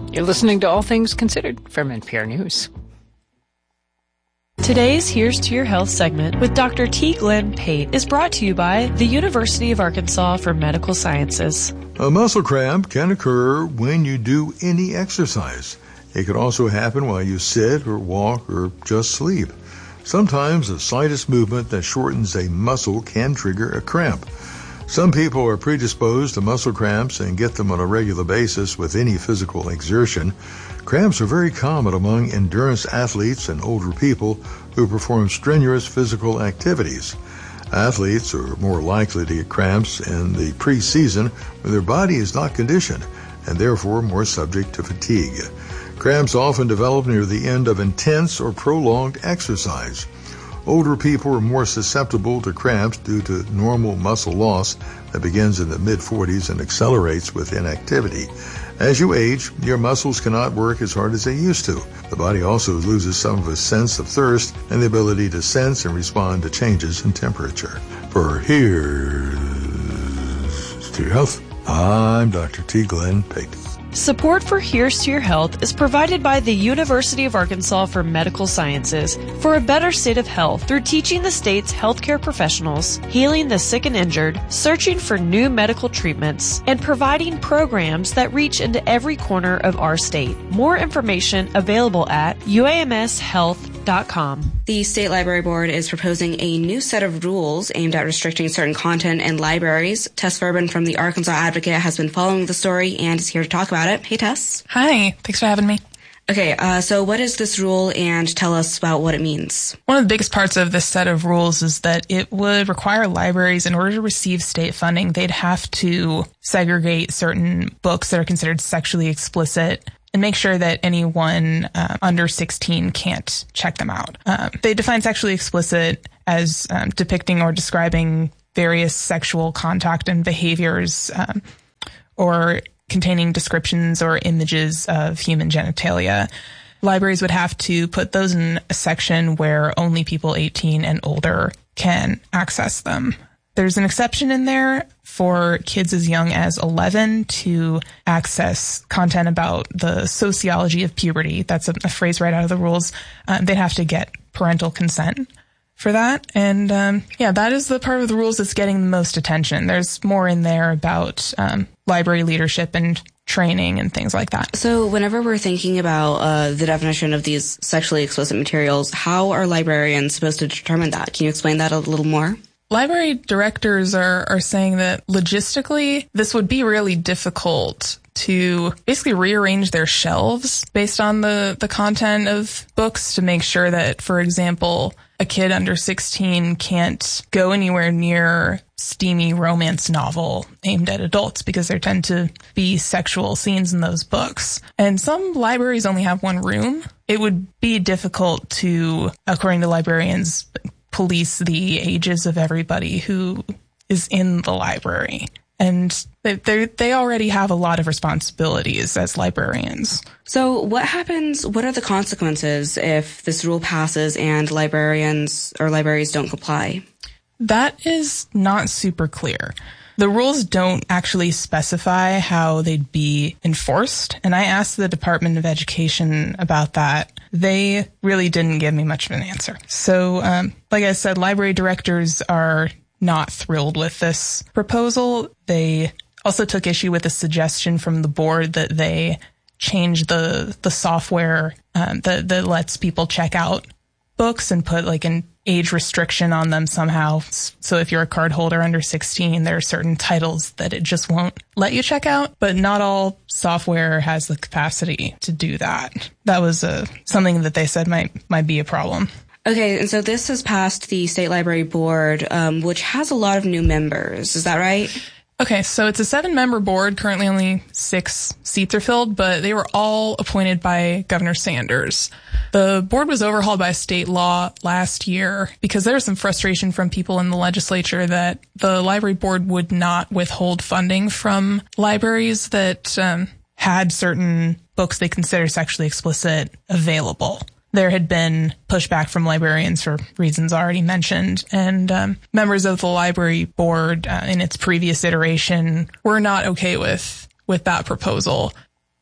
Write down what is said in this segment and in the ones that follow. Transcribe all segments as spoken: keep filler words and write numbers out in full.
You're listening to All Things Considered from N P R News. Today's Here's to Your Health segment with Doctor T. Glenn Pate is brought to you by the University of Arkansas for Medical Sciences. A muscle cramp can occur when you do any exercise. It can also happen while you sit or walk or just sleep. Sometimes the slightest movement that shortens a muscle can trigger a cramp. Some people are predisposed to muscle cramps and get them on a regular basis with any physical exertion. Cramps are very common among endurance athletes and older people who perform strenuous physical activities. Athletes are more likely to get cramps in the pre-season when their body is not conditioned and therefore more subject to fatigue. Cramps often develop near the end of intense or prolonged exercise. Older people are more susceptible to cramps due to normal muscle loss that begins in the mid-forties and accelerates with inactivity. As you age, your muscles cannot work as hard as they used to. The body also loses some of its sense of thirst and the ability to sense and respond to changes in temperature. For Here's to Your Health, I'm Doctor T. Glenn Pate. Support for Here's to Your Health is provided by the University of Arkansas for Medical Sciences for a better state of health through teaching the state's healthcare professionals, healing the sick and injured, searching for new medical treatments, and providing programs that reach into every corner of our state. More information available at U A M S health dot com. The State Library Board is proposing a new set of rules aimed at restricting certain content in libraries. Tess Ferbin from the Arkansas Advocate has been following the story and is here to talk about it. Hey, Tess. Hi. Thanks for having me. Okay, uh, so what is this rule, and tell us about what it means? One of the biggest parts of this set of rules is that it would require libraries, in order to receive state funding, they'd have to segregate certain books that are considered sexually explicit and make sure that anyone uh, under sixteen can't check them out. Um, they define sexually explicit as um, depicting or describing various sexual contact and behaviors um, or containing descriptions or images of human genitalia. Libraries would have to put those in a section where only people eighteen and older can access them. There's an exception in there for kids as young as eleven to access content about the sociology of puberty. That's a, a phrase right out of the rules. Um, they'd have to get parental consent for that. And um, yeah, that is the part of the rules that's getting the most attention. There's more in there about um, library leadership and training and things like that. So whenever we're thinking about uh, the definition of these sexually explicit materials, how are librarians supposed to determine that? Can you explain that a little more? Library directors are, are saying that logistically, this would be really difficult to basically rearrange their shelves based on the, the content of books to make sure that, for example, a kid under sixteen can't go anywhere near steamy romance novel aimed at adults because there tend to be sexual scenes in those books. And some libraries only have one room. It would be difficult to, according to librarians, police the ages of everybody who is in the library. And they they already have a lot of responsibilities as librarians. So what happens, what are the consequences if this rule passes and librarians or libraries don't comply? That is not super clear. The rules don't actually specify how they'd be enforced. And I asked the Department of Education about that. They really didn't give me much of an answer. So, um, like I said, library directors are not thrilled with this proposal. They also took issue with a suggestion from the board that they change the the software um, that, that lets people check out books and put like an age restriction on them somehow. So if you're a card holder under sixteen, there are certain titles that it just won't let you check out, but not all software has the capacity to do that. That was uh, something that they said might might be a problem. Okay, and so this has passed the State Library Board, um, which has a lot of new members. Is that right? Okay, so it's a seven-member board. Currently only six seats are filled, but they were all appointed by Governor Sanders. The board was overhauled by state law last year because there was some frustration from people in the legislature that the library board would not withhold funding from libraries that um, had certain books they consider sexually explicit available. There had been pushback from librarians for reasons already mentioned, and um, members of the library board uh, in its previous iteration were not okay with with that proposal.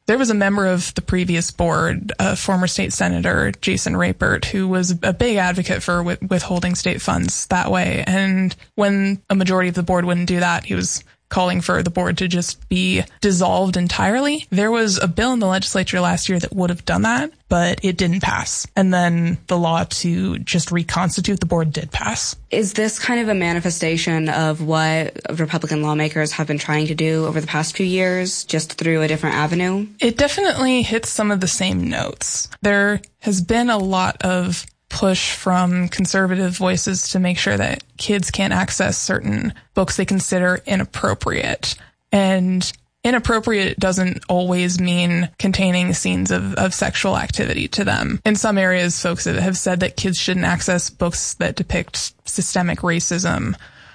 There was a member of the previous board, a former state senator, Jason Rapert, who was a big advocate for with- withholding state funds that way. And when a majority of the board wouldn't do that, he was calling for the board to just be dissolved entirely. There was a bill in the legislature last year that would have done that, but it didn't pass. And then the law to just reconstitute the board did pass. Is this kind of a manifestation of what Republican lawmakers have been trying to do over the past few years, just through a different avenue? It definitely hits some of the same notes. There has been a lot of push from conservative voices to make sure that kids can't access certain books they consider inappropriate. And inappropriate doesn't always mean containing scenes of, of sexual activity to them. In some areas, folks have said that kids shouldn't access books that depict systemic racism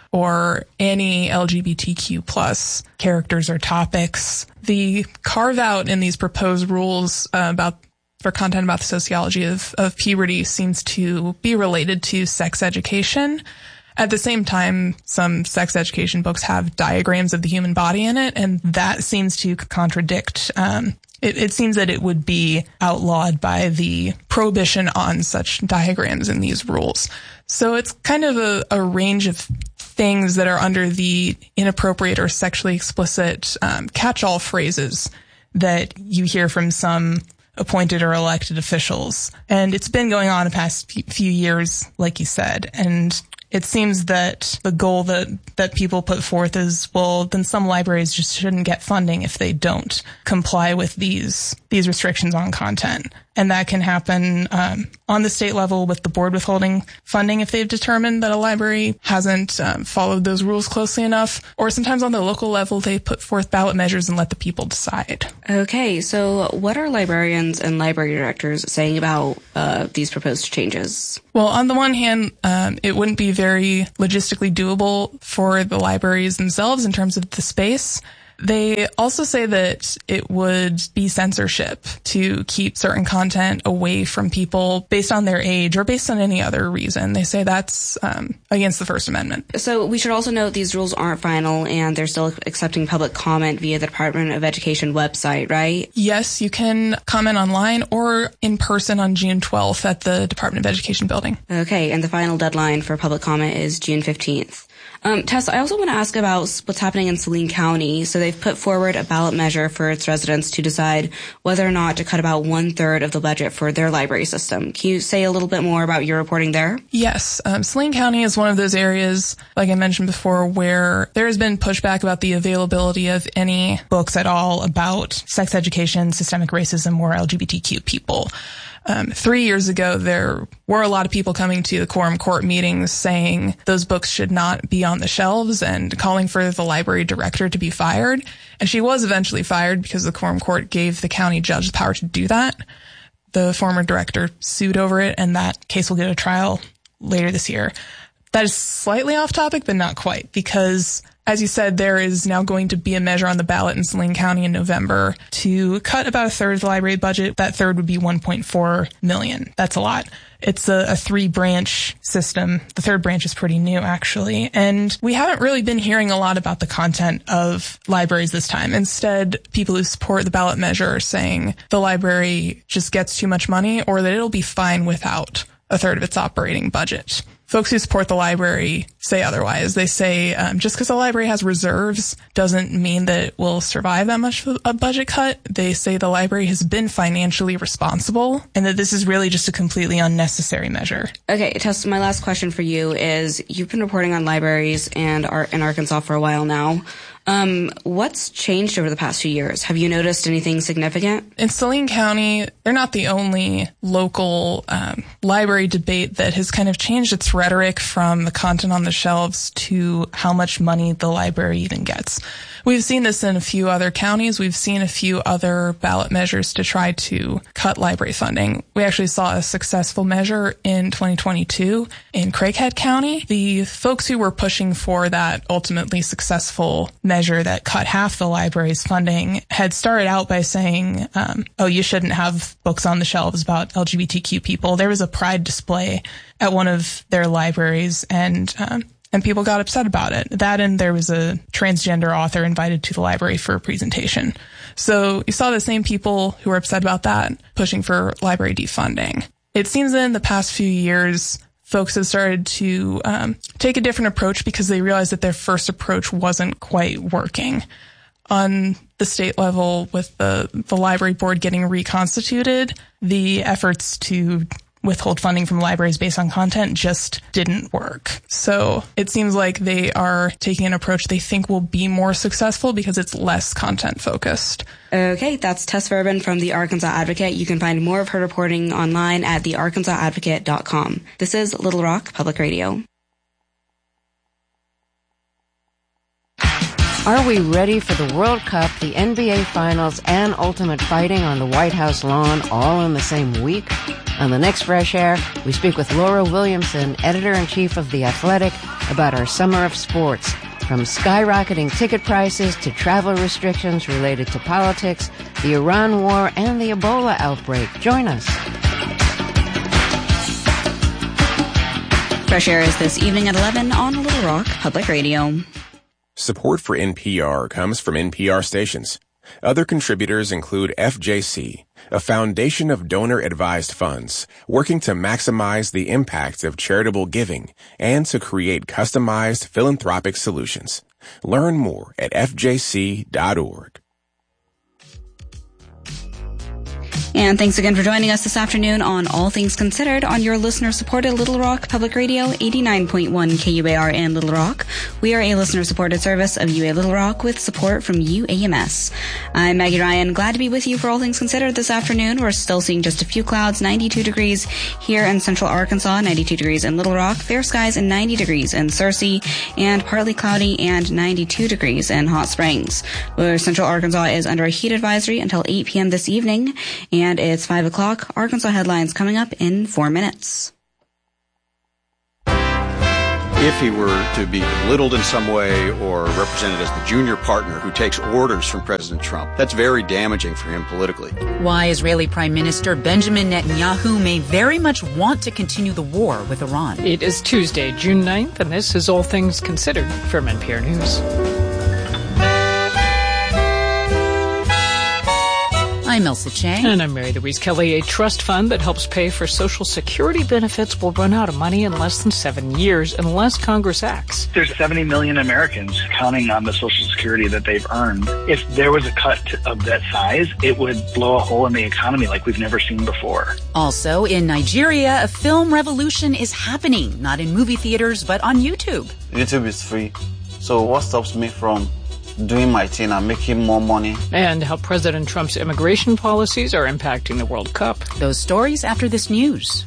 or any L G B T Q plus characters or topics. The carve out in these proposed rules uh, about for content about the sociology of, of puberty seems to be related to sex education. At the same time, some sex education books have diagrams of the human body in it, and that seems to contradict. Um, it, it seems that it would be outlawed by the prohibition on such diagrams in these rules. So it's kind of a, a range of things that are under the inappropriate or sexually explicit um, catch-all phrases that you hear from some appointed or elected officials. And it's been going on the past few years, like you said. And it seems that the goal that, that people put forth is, well, then some libraries just shouldn't get funding if they don't comply with these these restrictions on content. And that can happen um, on the state level with the board withholding funding if they've determined that a library hasn't um, followed those rules closely enough. Or sometimes on the local level, they put forth ballot measures and let the people decide. Okay, so what are librarians and library directors saying about uh, these proposed changes? Well, on the one hand, um, it wouldn't be very logistically doable for the libraries themselves in terms of the space. They also say that it would be censorship to keep certain content away from people based on their age or based on any other reason. They say that's um, against the First Amendment. So we should also note these rules aren't final and they're still accepting public comment via the Department of Education website, right? Yes, you can comment online or in person on June twelfth at the Department of Education building. Okay, and the final deadline for public comment is June fifteenth. Um, Tess, I also want to ask about what's happening in Saline County. So they've put forward a ballot measure for its residents to decide whether or not to cut about one third of the budget for their library system. Can you say a little bit more about your reporting there? Yes. Um, Saline County is one of those areas, like I mentioned before, where there has been pushback about the availability of any books at all about sex education, systemic racism, or L G B T Q people. Um, three years ago, there were a lot of people coming to the quorum court meetings saying those books should not be on the shelves and calling for the library director to be fired. And she was eventually fired because the quorum court gave the county judge the power to do that. The former director sued over it, and that case will get a trial later this year. That is slightly off topic, but not quite, because as you said, there is now going to be a measure on the ballot in Saline County in November to cut about a third of the library budget. That third would be one point four million dollars. That's a lot. It's a, a three-branch system. The third branch is pretty new, actually. And we haven't really been hearing a lot about the content of libraries this time. Instead, people who support the ballot measure are saying the library just gets too much money or that it'll be fine without a third of its operating budget. Folks who support the library say otherwise. They say um, just because the library has reserves doesn't mean that it will survive that much of a budget cut. They say the library has been financially responsible and that this is really just a completely unnecessary measure. Okay, Tess, my last question for you is you've been reporting on libraries and art in Arkansas for a while now. Um, what's changed over the past few years? Have you noticed anything significant? In Saline County, they're not the only local um, library debate that has kind of changed its rhetoric from the content on the shelves to how much money the library even gets. We've seen this in a few other counties. We've seen a few other ballot measures to try to cut library funding. We actually saw a successful measure in twenty twenty-two in Craighead County. The folks who were pushing for that ultimately successful measure that cut half the library's funding had started out by saying, um, oh, you shouldn't have books on the shelves about L G B T Q people. There was a pride display at one of their libraries, and um, and people got upset about it. That and there was a transgender author invited to the library for a presentation. So you saw the same people who were upset about that pushing for library defunding. It seems that in the past few years, folks have started to um, take a different approach because they realized that their first approach wasn't quite working. On the state level, with the, the library board getting reconstituted, the efforts to withhold funding from libraries based on content just didn't work. So it seems like they are taking an approach they think will be more successful because it's less content focused. Okay, that's Tess Verben from the Arkansas Advocate. You can find more of her reporting online at the arkansas advocate dot com. This is Little Rock Public Radio. Are we ready for the World Cup, the N B A Finals, and ultimate fighting on the White House lawn all in the same week? On the next Fresh Air, we speak with Laura Williamson, editor-in-chief of The Athletic, about our summer of sports. From skyrocketing ticket prices to travel restrictions related to politics, the Iran war, and the Ebola outbreak. Join us. Fresh Air is this evening at eleven on Little Rock Public Radio. Support for N P R comes from N P R stations. Other contributors include F J C, a foundation of donor-advised funds working to maximize the impact of charitable giving and to create customized philanthropic solutions. Learn more at f j c dot org. And thanks again for joining us this afternoon on All Things Considered on your listener-supported Little Rock Public Radio, eighty-nine point one K U A R in Little Rock. We are a listener-supported service of U A Little Rock with support from U A M S. I'm Maggie Ryan, glad to be with you for All Things Considered this afternoon. We're still seeing just a few clouds, ninety-two degrees here in central Arkansas, ninety-two degrees in Little Rock, fair skies and ninety degrees in Searcy, and partly cloudy and ninety-two degrees in Hot Springs. Where central Arkansas is under a heat advisory until eight p.m. this evening, and And it's five o'clock. Arkansas headlines coming up in four minutes. If he were to be belittled in some way or represented as the junior partner who takes orders from President Trump, that's very damaging for him politically. Why Israeli Prime Minister Benjamin Netanyahu may very much want to continue the war with Iran. It is Tuesday, June ninth, and this is All Things Considered from N P R News. I'm Elsa Chang. And I'm Mary Louise Kelly. A trust fund that helps pay for Social Security benefits will run out of money in less than seven years unless Congress acts. There's seventy million Americans counting on the Social Security that they've earned. If there was a cut of that size, it would blow a hole in the economy like we've never seen before. Also, in Nigeria, a film revolution is happening, not in movie theaters, but on YouTube. YouTube is free, so what stops me from doing my thing and making more money? And how President Trump's immigration policies are impacting the World Cup. Those stories after this news.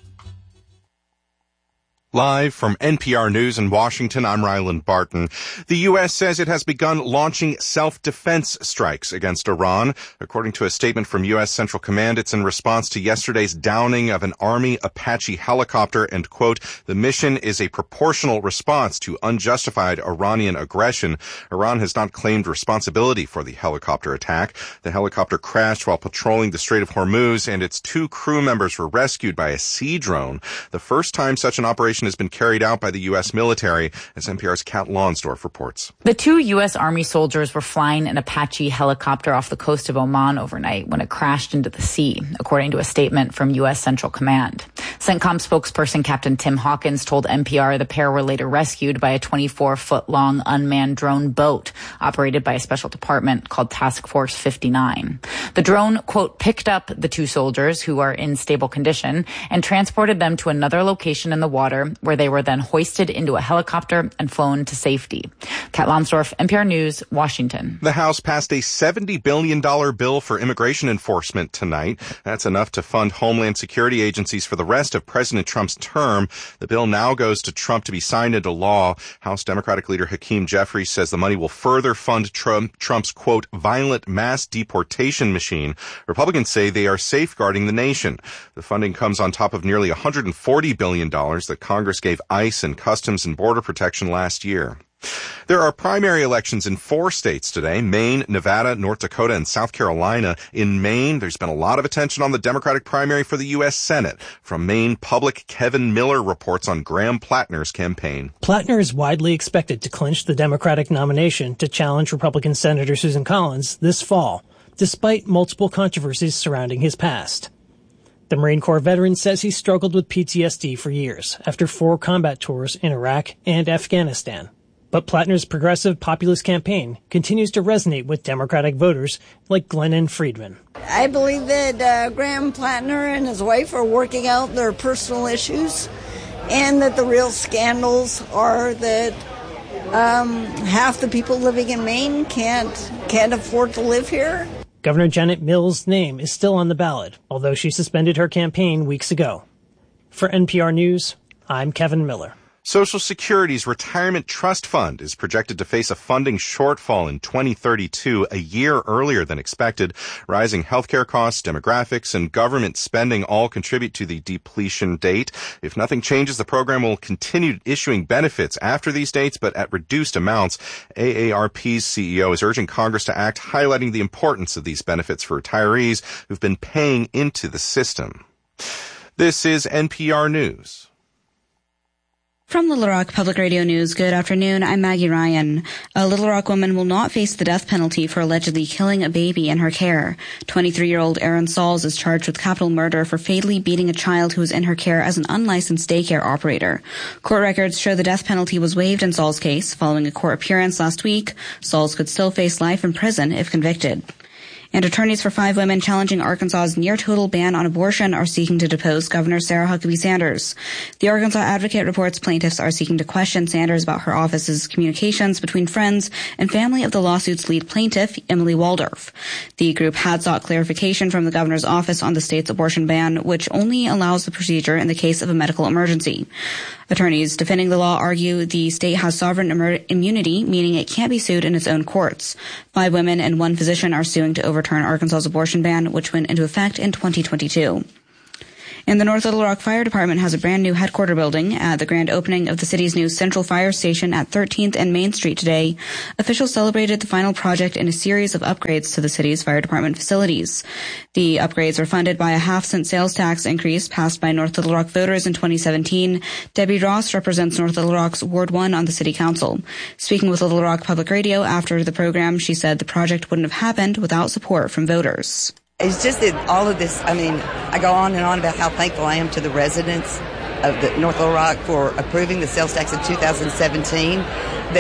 Live from N P R News in Washington, I'm Ryland Barton. The U S says it has begun launching self-defense strikes against Iran. According to a statement from U S Central Command, it's in response to yesterday's downing of an Army Apache helicopter, and, quote, the mission is a proportional response to unjustified Iranian aggression. Iran has not claimed responsibility for the helicopter attack. The helicopter crashed while patrolling the Strait of Hormuz, and its two crew members were rescued by a sea drone. The first time such an operation has been carried out by the U S military, as N P R's Kat Lonsdorf reports. The two U S Army soldiers were flying an Apache helicopter off the coast of Oman overnight when it crashed into the sea, according to a statement from U S Central Command. CENTCOM spokesperson Captain Tim Hawkins told N P R the pair were later rescued by a twenty-four foot long unmanned drone boat operated by a special department called Task Force fifty-nine. The drone, quote, picked up the two soldiers who are in stable condition and transported them to another location in the water, where they were then hoisted into a helicopter and flown to safety. Kat Lonsdorf, N P R News, Washington. The House passed a seventy billion dollars bill for immigration enforcement tonight. That's enough to fund Homeland Security agencies for the rest of President Trump's term. The bill now goes to Trump to be signed into law. House Democratic leader Hakeem Jeffries says the money will further fund Trump, Trump's, quote, violent mass deportation machine. Republicans say they are safeguarding the nation. The funding comes on top of nearly one hundred forty billion dollars that Congress gave ICE and Customs and Border Protection last year. There are primary elections in four states today: Maine, Nevada, North Dakota, and South Carolina. In Maine, there's been a lot of attention on the Democratic primary for the U S Senate. From Maine Public, Kevin Miller reports on Graham Plattner's campaign. Plattner is widely expected to clinch the Democratic nomination to challenge Republican Senator Susan Collins this fall, despite multiple controversies surrounding his past. The Marine Corps veteran says he struggled with P T S D for years after four combat tours in Iraq and Afghanistan. But Plattner's progressive populist campaign continues to resonate with Democratic voters like Glennon Friedman. I believe that uh, Graham Plattner and his wife are working out their personal issues, and that the real scandals are that um, half the people living in Maine can't can't afford to live here. Governor Janet Mills' name is still on the ballot, although she suspended her campaign weeks ago. For N P R News, I'm Kevin Miller. Social Security's Retirement Trust Fund is projected to face a funding shortfall in twenty thirty-two, a year earlier than expected. Rising healthcare costs, demographics, and government spending all contribute to the depletion date. If nothing changes, the program will continue issuing benefits after these dates, but at reduced amounts. A A R P's C E O is urging Congress to act, highlighting the importance of these benefits for retirees who've been paying into the system. This is N P R News. From Little Rock Public Radio News, good afternoon. I'm Maggie Ryan. A Little Rock woman will not face the death penalty for allegedly killing a baby in her care. twenty-three-year-old Erin Sauls is charged with capital murder for fatally beating a child who was in her care as an unlicensed daycare operator. Court records show the death penalty was waived in Sauls' case. Following a court appearance last week, Sauls could still face life in prison if convicted. And attorneys for five women challenging Arkansas's near-total ban on abortion are seeking to depose Governor Sarah Huckabee Sanders. The Arkansas Advocate reports plaintiffs are seeking to question Sanders about her office's communications between friends and family of the lawsuit's lead plaintiff, Emily Waldorf. The group had sought clarification from the governor's office on the state's abortion ban, which only allows the procedure in the case of a medical emergency. Attorneys defending the law argue the state has sovereign emer- immunity, meaning it can't be sued in its own courts. Five women and one physician are suing to overturn Arkansas's abortion ban, which went into effect in twenty twenty-two. And the North Little Rock Fire Department has a brand new headquarter building. At the grand opening of the city's new Central Fire Station at thirteenth and Main Street today, officials celebrated the final project in a series of upgrades to the city's fire department facilities. The upgrades were funded by a half-cent sales tax increase passed by North Little Rock voters in twenty seventeen. Debbie Ross represents North Little Rock's Ward one on the city council. Speaking with Little Rock Public Radio after the program, she said the project wouldn't have happened without support from voters. It's just that all of this, I mean, I go on and on about how thankful I am to the residents of the North Little Rock for approving the sales tax in two thousand seventeen. That